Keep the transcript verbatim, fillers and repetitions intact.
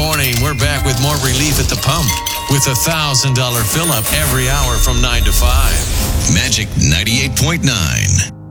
morning, we're back with more relief at the pump with a one thousand dollars fill-up every hour from nine to five. Magic ninety-eight point nine.